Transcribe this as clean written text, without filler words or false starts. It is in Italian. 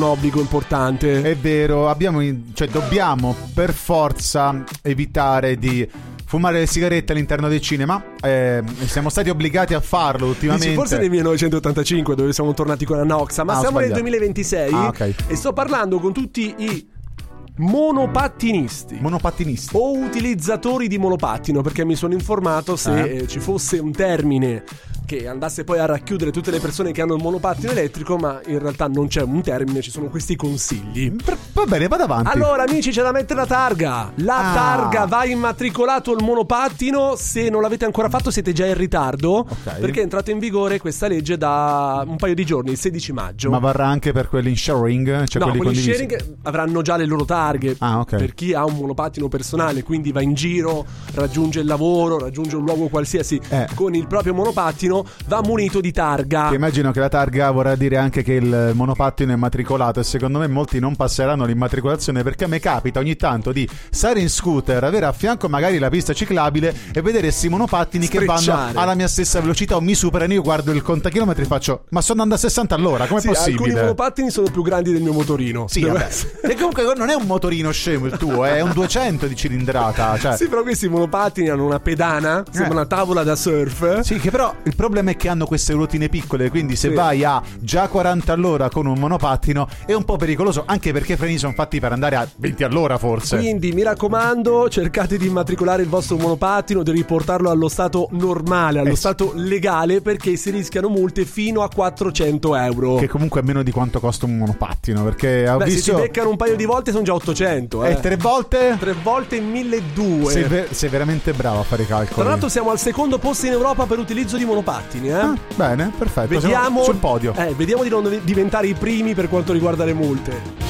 un obbligo importante. È vero, dobbiamo per forza evitare di fumare le sigarette all'interno del cinema. Siamo stati obbligati a farlo ultimamente. Dici, forse nel 1985, dove siamo tornati con Anoxa, ma siamo nel sbagliato. 2026 ok. e sto parlando con tutti i monopattinisti o utilizzatori di monopattino, perché mi sono informato se ci fosse un termine che andasse poi a racchiudere tutte le persone che hanno il monopattino elettrico, ma in realtà non c'è un termine, ci sono questi consigli. Va bene, vado avanti. Allora amici, c'è da mettere la targa. Targa, va immatricolato il monopattino. Se non l'avete ancora fatto siete già in ritardo, perché è entrata in vigore questa legge da un paio di giorni, il 16 maggio. Ma varrà anche per quelli in sharing? Cioè no, quelli in sharing avranno già le loro targhe. Per chi ha un monopattino personale, quindi va in giro, raggiunge il lavoro, raggiunge un luogo qualsiasi con il proprio monopattino, va munito di targa. Che immagino che la targa vorrà dire anche che il monopattino è immatricolato, e secondo me molti non passeranno l'immatricolazione, perché a me capita ogni tanto di stare in scooter, avere a fianco magari la pista ciclabile e vedere questi monopattini che vanno alla mia stessa velocità o mi superano. Io guardo il contachilometri e faccio: ma sto andando a 60 all'ora, com'è possibile? Alcuni monopattini sono più grandi del mio motorino. E comunque non è un motorino scemo il tuo, è un 200 di cilindrata, cioè. Sì, però questi monopattini hanno una pedana, sembra una tavola da surf. Sì, che però il problema è che hanno queste ruotine piccole, quindi se vai a già 40 all'ora con un monopattino è un po' pericoloso, anche perché i freni sono fatti per andare a 20 all'ora forse. Quindi mi raccomando, cercate di immatricolare il vostro monopattino, di riportarlo allo stato normale, allo stato legale, perché si rischiano multe fino a 400 euro. Che comunque è meno di quanto costa un monopattino, perché ho visto... se ti beccano un paio di volte sono già 800. E 3 volte? 3 volte 1200. Sei veramente bravo a fare i calcoli. Tra l'altro siamo al secondo posto in Europa per utilizzo di monopattini. Bene, perfetto. Vediamo sul podio. Vediamo di non diventare i primi per quanto riguarda le multe.